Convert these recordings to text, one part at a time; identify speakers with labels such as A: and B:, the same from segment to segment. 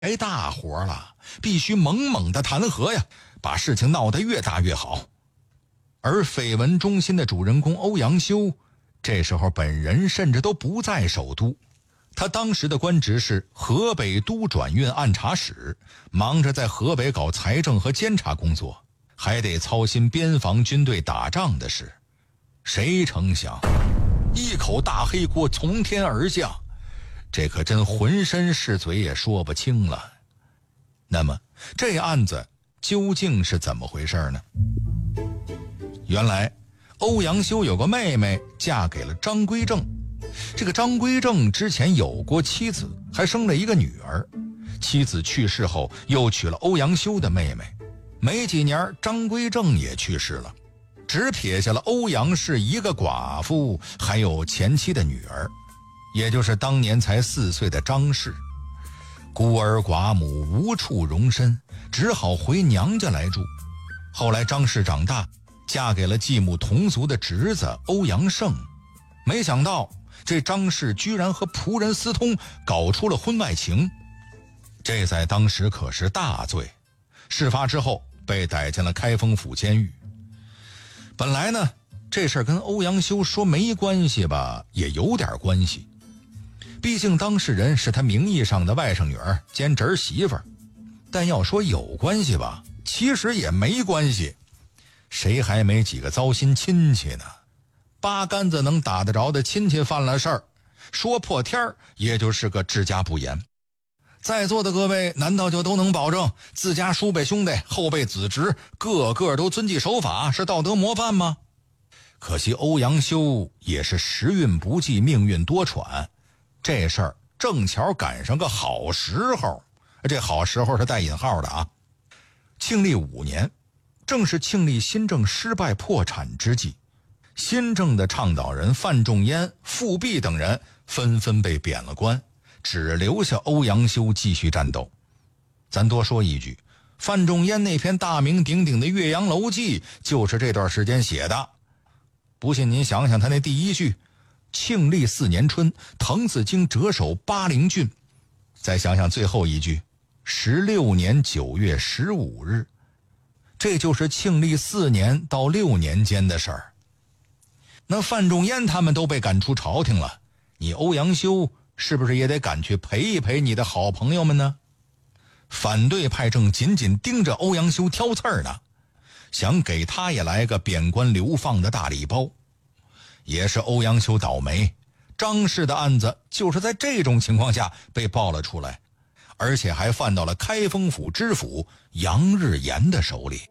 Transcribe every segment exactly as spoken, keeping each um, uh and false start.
A: 哎，大活了，必须猛猛的弹劾呀，把事情闹得越大越好。而绯闻中心的主人公欧阳修，这时候本人甚至都不在首都，他当时的官职是河北都转运按察使，忙着在河北搞财政和监察工作，还得操心边防军队打仗的事。谁成想，一口大黑锅从天而降，这可真浑身是嘴也说不清了。那么这案子究竟是怎么回事呢？原来欧阳修有个妹妹嫁给了张归正，这个张归正之前有过妻子，还生了一个女儿。妻子去世后又娶了欧阳修的妹妹，没几年张归正也去世了，只撇下了欧阳氏一个寡妇，还有前妻的女儿，也就是当年才四岁的张氏。孤儿寡母无处容身，只好回娘家来住。后来张氏长大，嫁给了继母同族的侄子欧阳胜，没想到这张氏居然和仆人私通，搞出了婚外情，这在当时可是大罪。事发之后被逮进了开封府监狱。本来呢，这事儿跟欧阳修说没关系吧，也有点关系，毕竟当事人是他名义上的外甥女儿兼侄儿媳妇儿。但要说有关系吧，其实也没关系，谁还没几个糟心亲戚呢？八竿子能打得着的亲戚犯了事儿，说破天也就是个治家不严。在座的各位难道就都能保证自家叔辈兄弟后辈子侄个个都遵纪守法，是道德模范吗？可惜欧阳修也是时运不济，命运多舛，这事儿正巧赶上个好时候，这好时候是带引号的啊。庆历五年，正是庆历新政失败破产之际，新政的倡导人范仲淹、富弼等人纷纷被贬了官，只留下欧阳修继续战斗。咱多说一句，范仲淹那篇大名鼎鼎的《岳阳楼记》就是这段时间写的。不信您想想他那第一句，庆历四年春，滕子京谪守巴陵郡。再想想最后一句，十六年九月十五日，这就是庆历四年到六年间的事儿。那范仲淹他们都被赶出朝廷了，你欧阳修是不是也得赶去陪一陪你的好朋友们呢？反对派正紧紧盯着欧阳修挑刺儿呢，想给他也来个贬官流放的大礼包。也是欧阳修倒霉，张氏的案子就是在这种情况下被爆了出来，而且还犯到了开封府知府杨日炎的手里。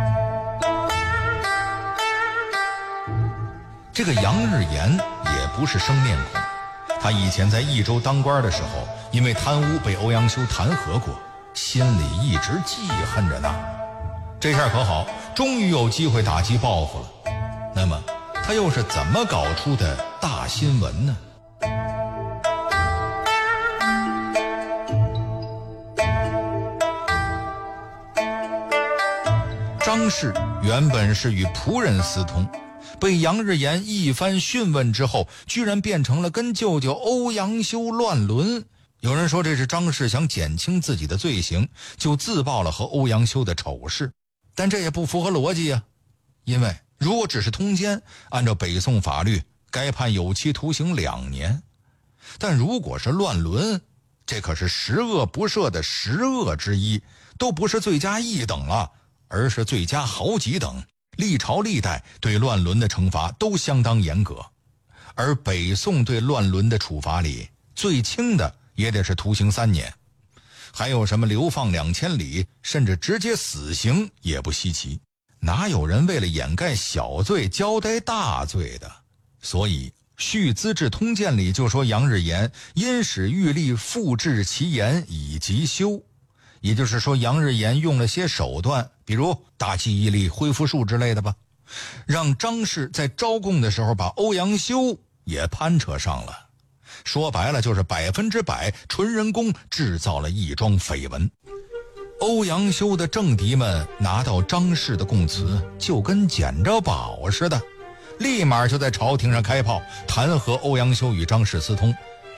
A: 这个杨日炎也不是生面孔，他以前在益州当官的时候，因为贪污被欧阳修弹劾过，心里一直记恨着呢。这下可好，终于有机会打击报复了。那么他又是怎么搞出的大新闻呢？张氏原本是与仆人私通，被杨日炎一番讯问之后，居然变成了跟舅舅欧阳修乱伦。有人说这是张氏想减轻自己的罪行，就自曝了和欧阳修的丑事，但这也不符合逻辑啊。因为如果只是通奸，按照北宋法律该判有期徒刑两年，但如果是乱伦，这可是十恶不赦的十恶之一，都不是罪加一等了，而是罪加好几等。历朝历代对乱伦的惩罚都相当严格，而北宋对乱伦的处罚里最轻的也得是徒刑三年，还有什么流放两千里，甚至直接死刑也不稀奇。哪有人为了掩盖小罪交代大罪的？所以《续资治通鉴》里就说杨日炎因使欲力复治其言以及修，也就是说杨日炎用了些手段，比如大记忆力、恢复术之类的吧，让张氏在招供的时候把欧阳修也攀扯上了。说白了就是百分之百纯人工制造了一桩绯闻。欧阳修的政敌们拿到张氏的供词，就跟捡着宝似的，立马就在朝廷上开炮，弹劾欧阳修与张氏私通，还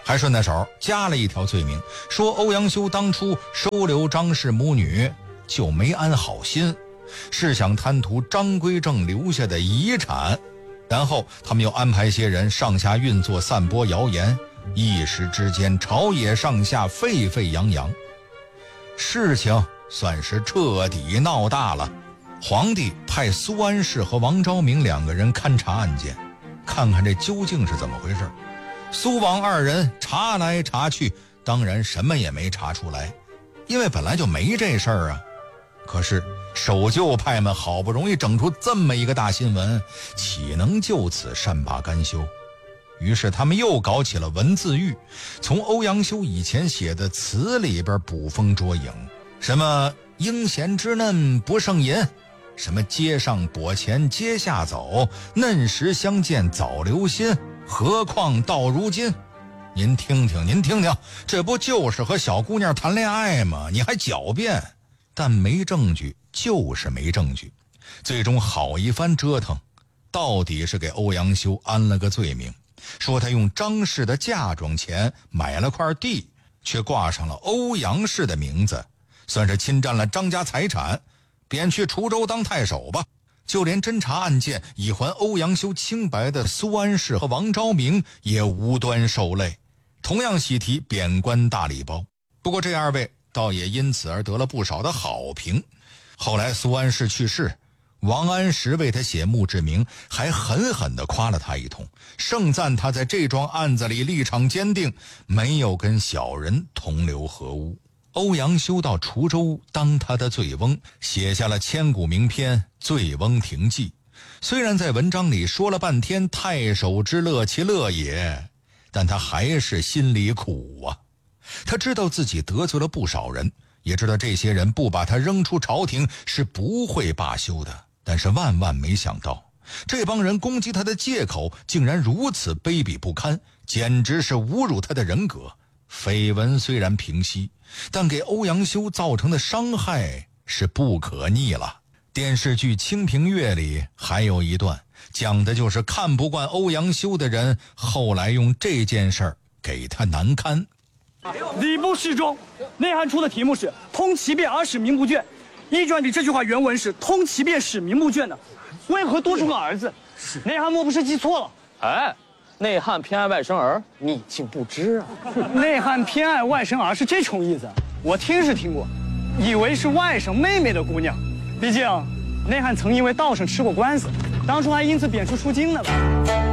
A: 还顺带手加了一条罪名，说欧阳修当初收留张氏母女就没安好心，是想贪图张归正留下的遗产。然后他们又安排些人上下运作，散播谣言，一时之间朝野上下沸沸扬扬，事情算是彻底闹大了。皇帝派苏安氏和王昭明两个人勘察案件，看看这究竟是怎么回事。苏王二人查来查去，当然什么也没查出来，因为本来就没这事儿啊。可是守旧派们好不容易整出这么一个大新闻，岂能就此善罢甘休？于是他们又搞起了文字狱，从欧阳修以前写的词里边捕风捉影，什么英贤之嫩不胜饮，什么街上拨钱街下走，嫩时相见早留心，何况到如今。您听听您听听，这不就是和小姑娘谈恋爱吗？你还狡辩。但没证据就是没证据，最终好一番折腾，到底是给欧阳修安了个罪名，说他用张氏的嫁妆钱买了块地，却挂上了欧阳氏的名字，算是侵占了张家财产，贬去滁州当太守吧。就连侦查案件以还欧阳修清白的苏安氏和王昭明也无端受累，同样喜提贬官大礼包。不过这二位倒也因此而得了不少的好评。后来苏安氏去世，王安石为他写墓志铭，还狠狠地夸了他一通，盛赞他在这桩案子里立场坚定，没有跟小人同流合污。欧阳修到滁州当他的醉翁，写下了千古名篇《醉翁亭记》。虽然在文章里说了半天太守之乐其乐也，但他还是心里苦啊。他知道自己得罪了不少人，也知道这些人不把他扔出朝廷是不会罢休的，但是万万没想到，这帮人攻击他的借口竟然如此卑鄙不堪，简直是侮辱他的人格。绯闻虽然平息，但给欧阳修造成的伤害是不可逆了。电视剧《清平乐》里还有一段，讲的就是看不惯欧阳修的人后来用这件事儿给他难堪。
B: 礼部侍中，内涵出的题目是通其变而使民不倦。一传里这句话原文是通其变使民不倦的，为何多出个儿字？内涵莫不是记错了？
C: 哎，内涵偏爱外甥儿，你竟不知啊？
B: 内涵偏爱外甥儿是这种意思，我听是听过，以为是外甥妹妹的姑娘。毕竟内涵曾因为道上吃过官司，当初还因此贬出出京呢吧。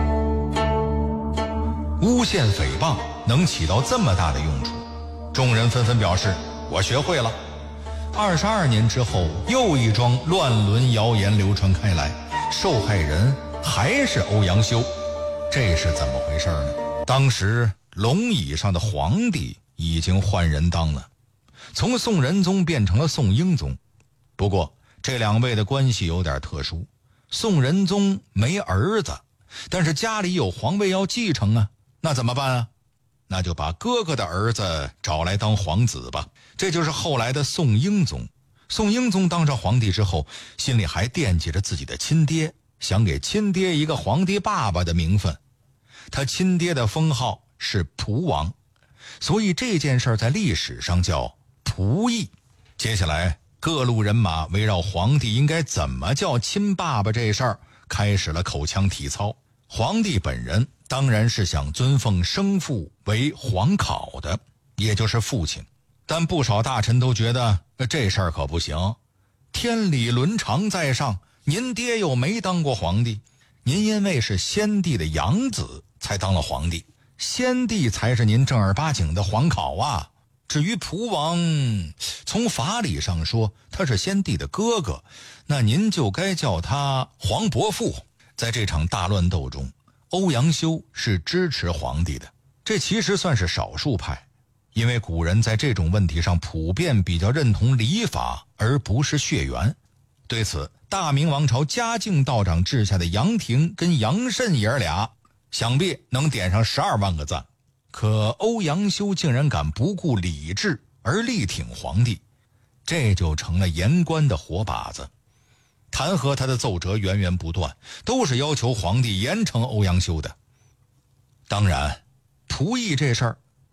A: 诬陷诽谤能起到这么大的用处，众人纷纷表示我学会了。二十二年之后，又一桩乱伦谣言流传开来，受害人还是欧阳修，这是怎么回事呢？当时龙椅上的皇帝已经换人当了，从宋仁宗变成了宋英宗。不过这两位的关系有点特殊，宋仁宗没儿子，但是家里有皇位要继承啊，那怎么办啊？那就把哥哥的儿子找来当皇子吧。这就是后来的宋英宗。宋英宗当上皇帝之后，心里还惦记着自己的亲爹，想给亲爹一个皇帝爸爸的名分。他亲爹的封号是蒲王，所以这件事在历史上叫蒲议。接下来各路人马围绕皇帝应该怎么叫亲爸爸这事儿开始了口腔体操。皇帝本人当然是想尊奉生父为皇考的，也就是父亲，但不少大臣都觉得这事儿可不行。天理伦常在上，您爹又没当过皇帝，您因为是先帝的养子才当了皇帝，先帝才是您正儿八经的皇考啊。至于蒲王，从法理上说他是先帝的哥哥，那您就该叫他皇伯父。在这场大乱斗中，欧阳修是支持皇帝的，这其实算是少数派，因为古人在这种问题上普遍比较认同礼法而不是血缘。对此，大明王朝嘉靖道长治下的杨廷跟杨慎爷儿俩想必能点上十二万个赞。可欧阳修竟然敢不顾礼制而力挺皇帝，这就成了言官的活靶子。弹劾他的奏折源源不断，都是要求皇帝严惩欧阳修的。当然蒲议这事儿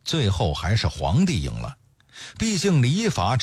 A: 最后还是皇帝赢了，毕竟礼法